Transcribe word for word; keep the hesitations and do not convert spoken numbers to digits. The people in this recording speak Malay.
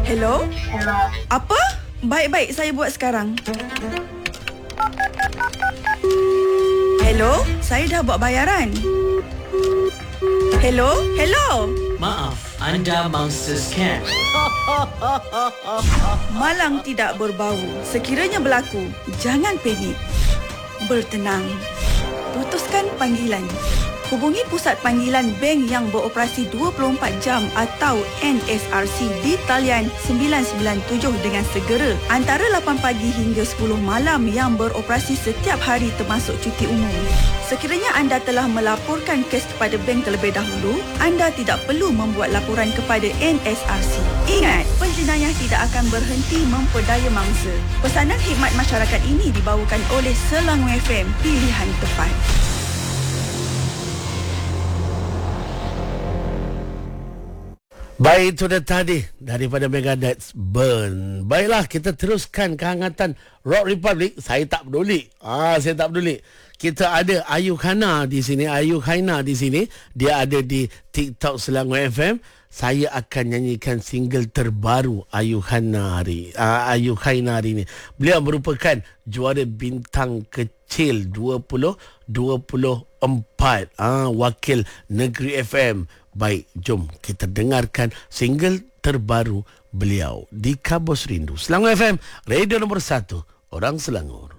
Hello? Apa? Baik-baik, saya buat sekarang. Hello? Saya dah buat bayaran. Hello? Hello? Maaf, anda mangsa scam. Malang tidak berbau. Sekiranya berlaku, jangan panik. Bertenang. Putuskan panggilan. Hubungi Pusat Panggilan Bank yang beroperasi dua puluh empat jam atau N S R C di talian sembilan sembilan tujuh dengan segera antara lapan pagi hingga sepuluh malam yang beroperasi setiap hari termasuk cuti umum. Sekiranya anda telah melaporkan kes kepada bank terlebih dahulu, anda tidak perlu membuat laporan kepada N S R C. Ingat, penjenayah tidak akan berhenti memperdaya mangsa. Pesanan khidmat masyarakat ini dibawakan oleh Selangor F M, pilihan tepat. Baik, itu dah tadi daripada Megadeth, Burn. Baiklah, kita teruskan kehangatan Rock Republic. Saya tak peduli. Ah, saya tak peduli. Kita ada Ayu Khana di sini, Ayu Khaina di sini. Dia ada di TikTok Selangor F M. Saya akan nyanyikan single terbaru Ayu Khana hari, uh, Ayu Khaina hari ini. Beliau merupakan juara bintang kecil dua ribu dua puluh empat, ah, wakil Negeri F M. Baik, jom kita dengarkan single terbaru beliau di Kabus Rindu. Selangor F M, radio nombor satu, orang Selangor.